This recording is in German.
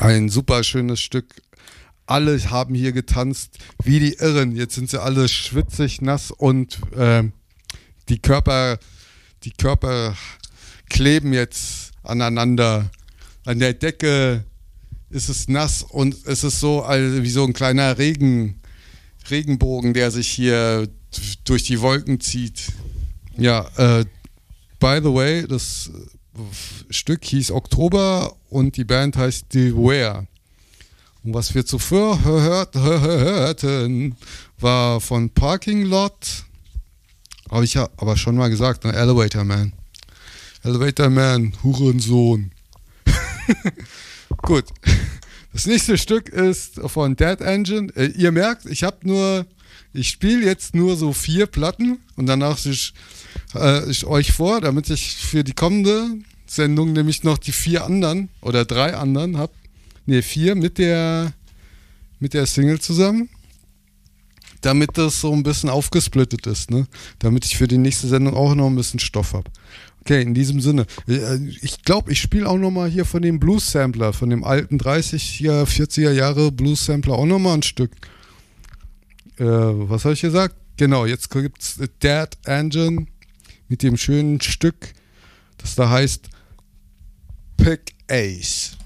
Ein super schönes Stück. Alle haben hier getanzt wie die Irren. Jetzt sind sie alle schwitzig, nass und die Körper, die Körper kleben jetzt aneinander. An der Decke ist es nass und es ist so wie so ein kleiner Regenbogen, der sich hier durch die Wolken zieht. Ja, by the way, das Stück hieß Oktober und die Band heißt Beware. Und was wir zuvor hörten, war von Parking Lot, habe ich ja aber schon mal gesagt, ne? Elevator Man. Elevator Man, Hurensohn. Gut. Das nächste Stück ist von Dead Engine. Ihr merkt, ich spiele jetzt nur so 4 Platten und danach ich euch vor, damit ich für die kommende Sendung nämlich noch die 4 anderen oder 3 anderen habe. Ne, 4 mit der Single zusammen. Damit das so ein bisschen aufgesplittet ist, ne? Damit ich für die nächste Sendung auch noch ein bisschen Stoff habe. Okay, in diesem Sinne. Ich glaube, ich spiele auch noch mal hier von dem Blues-Sampler, von dem alten 30er, 40er Jahre Blues-Sampler auch noch mal ein Stück. Was habe ich gesagt? Genau, jetzt gibt's Dead Engine mit dem schönen Stück, das da heißt Pick Ace.